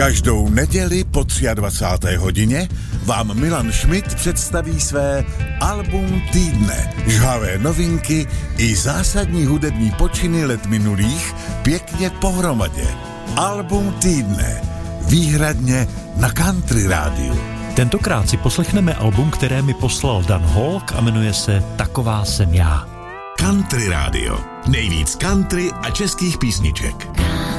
Každou neděli po 23. hodině vám Milan Schmidt představí své album týdne. Žhavé novinky i zásadní hudební počiny let minulých pěkně pohromadě. Album týdne. Výhradně na Country rádiu. Tentokrát si poslechneme album, které mi poslal Dan Holk a jmenuje se Taková jsem já. Country rádio. Nejvíc country a českých písniček.